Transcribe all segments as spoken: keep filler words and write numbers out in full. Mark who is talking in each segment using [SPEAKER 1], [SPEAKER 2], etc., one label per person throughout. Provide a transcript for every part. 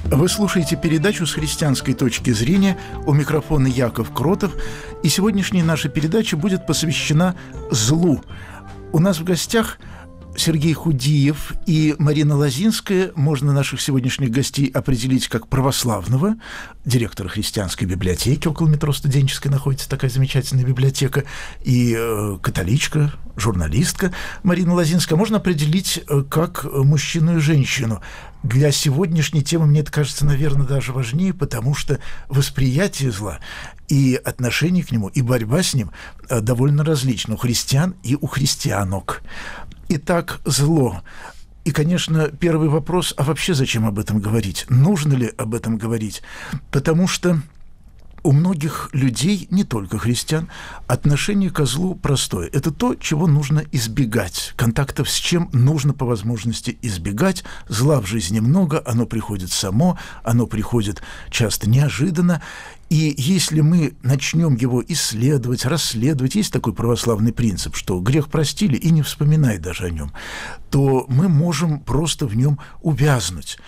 [SPEAKER 1] Вы слушаете передачу «С христианской точки зрения». У микрофона Яков Кротов. И сегодняшняя наша передача будет посвящена злу. У нас в гостях Сергей Худиев и Марина Лозинская. Можно наших сегодняшних гостей определить как православного, директора христианской библиотеки. Около метро Студенческой находится такая замечательная библиотека. И э, католичка, журналистка Марина Лозинская. Можно определить э, как мужчину и женщину. Для сегодняшней темы, мне это кажется, наверное, даже важнее, потому что восприятие зла и отношение к нему, и борьба с ним э, довольно различны у христиан и у христианок. Итак, зло. И, конечно, первый вопрос, а вообще зачем об этом говорить? Нужно ли об этом говорить? Потому что у многих людей, не только христиан, отношение ко злу простое. Это то, чего нужно избегать. Контактов с чем нужно по возможности избегать. Зла в жизни много, оно приходит само, оно приходит часто неожиданно. И если мы начнем его исследовать, расследовать, есть такой православный принцип, что грех простили и не вспоминай даже о нем, то мы можем просто в нем увязнуть.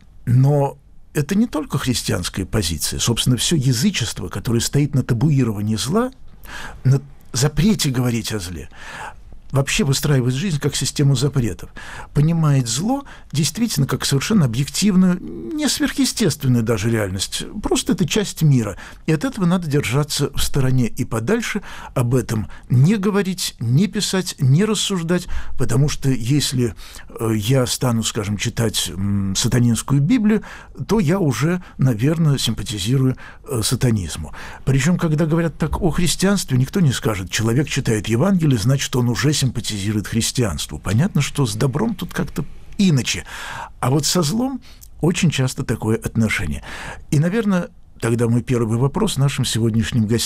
[SPEAKER 1] Но это не только христианская позиция. Собственно, все язычество, которое стоит на табуировании зла, на запрете говорить о зле, вообще выстраивает жизнь как систему запретов. Понимает зло действительно как совершенно объективную, не сверхъестественную даже реальность. Просто это часть мира. И от этого надо держаться в стороне и подальше, об этом не говорить, не писать, не рассуждать, потому что если я стану, скажем, читать сатанинскую Библию, то я уже, наверное, симпатизирую сатанизму. Причем, когда говорят так о христианстве, никто не скажет, человек читает Евангелие, значит, он уже симпатизирует христианству. Понятно, что с добром тут как-то иначе. А вот со злом очень часто такое отношение. И, наверное, тогда мой первый вопрос нашим сегодняшним гостям.